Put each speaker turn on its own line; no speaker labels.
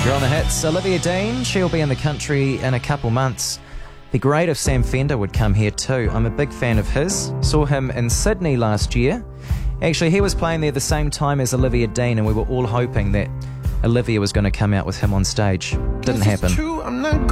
You're on the hits. Olivia Dean, she'll be in the country in a couple months. Be great if Sam Fender would come here too. I'm a big fan of his. Saw him in Sydney last year. Actually, he was playing there the same time as Olivia Dean, and we were all hoping that Olivia was going to come out with him on stage. Didn't happen.